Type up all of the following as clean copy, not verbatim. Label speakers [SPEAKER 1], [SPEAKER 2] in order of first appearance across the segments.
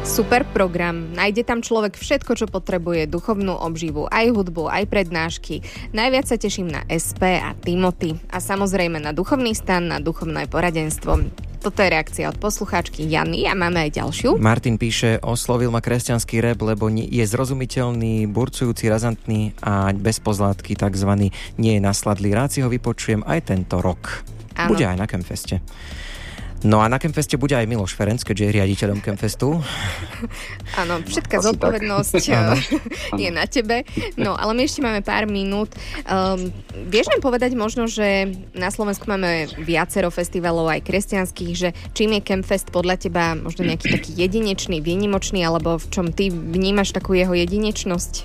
[SPEAKER 1] Super program. Nájde tam človek všetko, čo potrebuje, duchovnú obživu, aj hudbu, aj prednášky. Najviac sa teším na SP a Timothy. A samozrejme na duchovný stan, na duchovné poradenstvo. Toto je reakcia od poslucháčky Jany a máme aj ďalšiu.
[SPEAKER 2] Martin píše, oslovil ma kresťanský rap, lebo je zrozumiteľný, burcujúci, razantný a bez pozlátky, takzvaný nie je nasladlý. Rád si ho vypočujem aj tento rok. Áno. Bude aj na Campfeste. No a na Campfeste bude aj Miloš Ferenc, keďže je riaditeľom Campfestu.
[SPEAKER 1] Áno, všetká zodpovednosť je na tebe. No, ale my ešte máme pár minút. Vieš nám povedať možno, že na Slovensku máme viacero festivalov aj kresťanských, že čím je Campfest podľa teba možno nejaký taký jedinečný, výnimočný, alebo v čom ty vnímaš takú jeho jedinečnosť?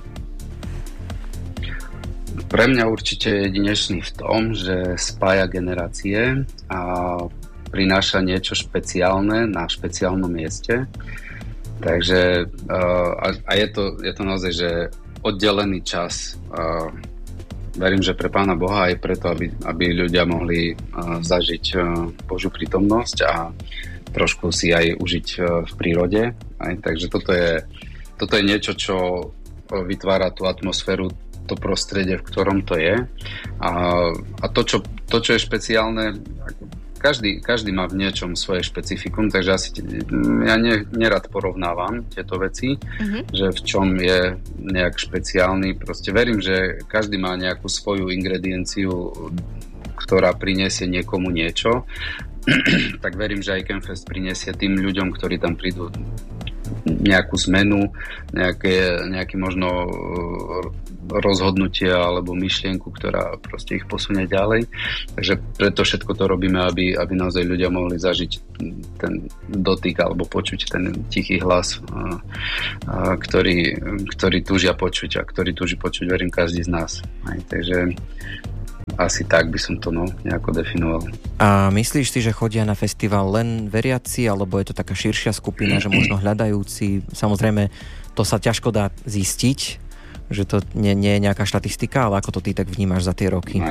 [SPEAKER 3] Pre mňa určite je jedinečný v tom, že spája generácie a prináša niečo špeciálne na špeciálnom mieste. Takže a je to naozaj, že oddelený čas. Verím, že pre Pána Boha aj preto, aby ľudia mohli zažiť Božiu prítomnosť a trošku si aj užiť v prírode. Takže toto je niečo, čo vytvára tú atmosféru, to prostredie, v ktorom to je. A to, čo je špeciálne, každý má v niečom svoje špecifikum, takže ja nerad porovnávam tieto veci, že v čom je nejak špeciálny. Proste verím, že každý má nejakú svoju ingredienciu, ktorá prinesie niekomu niečo. Tak verím, že aj Campfest prinesie tým ľuďom, ktorí tam prídu, nejakú zmenu, nejaké možno rozhodnutie alebo myšlienku, ktorá proste ich posunie ďalej. Takže preto všetko to robíme, aby naozaj ľudia mohli zažiť ten dotyk alebo počuť ten tichý hlas, ktorý túžia počuť a ktorý túži počuť, verím, každý z nás. Takže asi tak by som to nejako definoval.
[SPEAKER 2] A myslíš si, že chodia na festival len veriaci, alebo je to taká širšia skupina, že možno hľadajúci? Samozrejme, to sa ťažko dá zistiť, že to nie je nejaká štatistika, ale ako to ty tak vnímaš za tie roky?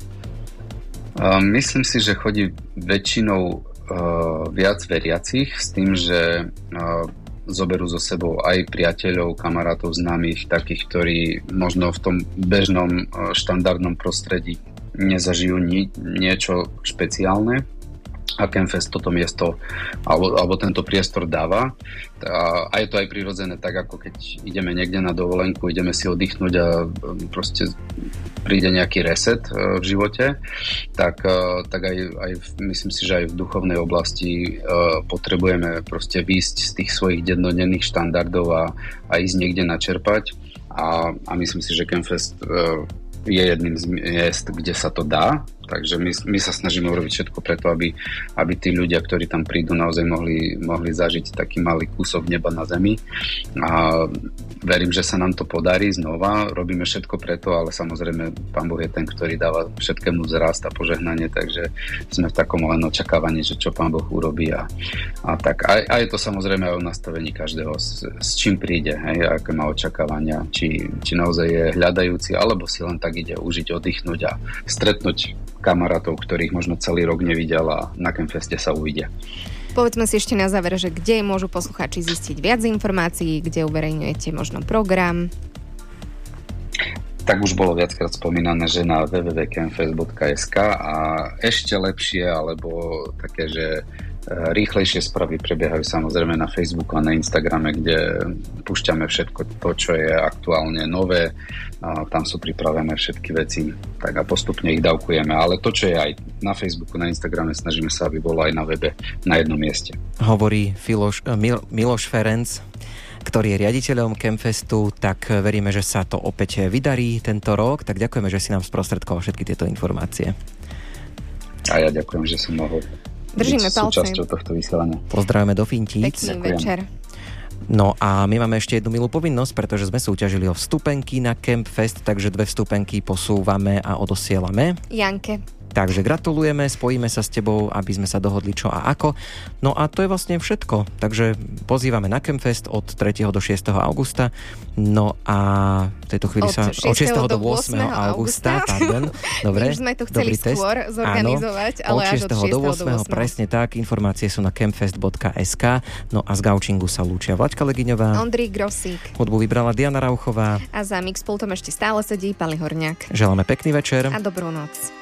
[SPEAKER 3] Myslím si, že chodí väčšinou viac veriacich s tým, že zoberú so sebou aj priateľov, kamarátov, známych, takých, ktorí možno v tom bežnom štandardnom prostredí nezažijú niečo špeciálne. A Campfest toto miesto alebo tento priestor dáva. A je to aj prirodzené, tak ako keď ideme niekde na dovolenku, ideme si oddychnúť a proste príde nejaký reset v živote, tak aj myslím si, že aj v duchovnej oblasti potrebujeme proste výjsť z tých svojich dennodenných štandardov a ísť niekde načerpať. A myslím si, že Campfest je jedným z miest, kde sa to dá. Takže my sa snažíme urobiť všetko preto, aby tí ľudia, ktorí tam prídu, naozaj mohli zažiť taký malý kúsok neba na zemi. A verím, že sa nám to podarí znova. Robíme všetko preto, ale samozrejme Pán Boh je ten, ktorý dáva všetkému vzrast a požehnanie, takže sme v takom len očakávaní, že čo Pán Boh urobí. A tak. A je to samozrejme aj o nastavení každého, s čím príde, aké má očakávania, či naozaj je hľadajúci, alebo si len tak ide užiť, oddychnúť a stretnúť kamarátov, ktorých možno celý rok nevidel a na Campfeste sa uvidia.
[SPEAKER 1] Povedzme si ešte na záver, že kde môžu poslucháči zistiť viac informácií, kde uverejňujete možno program?
[SPEAKER 3] Tak už bolo viackrát spomínané, že na www.campfest.sk a ešte lepšie, alebo také, že rýchlejšie správy prebiehajú samozrejme na Facebooku a na Instagrame, kde púšťame všetko to, čo je aktuálne nové. A tam sú pripravené všetky veci, tak a postupne ich dávkujeme. Ale to, čo je aj na Facebooku, na Instagrame, snažíme sa, aby bolo aj na webe na jednom mieste.
[SPEAKER 2] Hovorí Miloš Ferenc, ktorý je riaditeľom Campfestu, tak veríme, že sa to opäť vydarí tento rok. Tak ďakujeme, že si nám sprostredkoval všetky tieto informácie.
[SPEAKER 3] A ja ďakujem, že som mohol
[SPEAKER 1] držíme palce.
[SPEAKER 3] Súčasťou tohto vysielania.
[SPEAKER 2] Pozdravujeme do Fintíc.
[SPEAKER 1] Pekný večer.
[SPEAKER 2] No a my máme ešte jednu milú povinnosť, pretože sme súťažili o vstupenky na Campfest, takže 2 vstupenky posúvame a odosielame
[SPEAKER 1] Janke.
[SPEAKER 2] Takže gratulujeme, spojíme sa s tebou, aby sme sa dohodli čo a ako. No a to je vlastne všetko. Takže pozývame na Campfest od 3. do 6. augusta. No a v tejto chvíli sa od 6. do 8. augusta. Pardon. Dobre,
[SPEAKER 1] my sme to chceli skôr zorganizovať, ale až od 6. do 8.
[SPEAKER 2] Presne tak, informácie sú na campfest.sk. No a z Gaučingu sa lúčia Vlaďka Legiňová,
[SPEAKER 1] Ondrej Grosík.
[SPEAKER 2] Hudbu vybrala Diana Rauchová.
[SPEAKER 1] A za mixpultom ešte stále sedí Pali Horňák.
[SPEAKER 2] Želáme pekný večer.
[SPEAKER 1] A dobrú noc.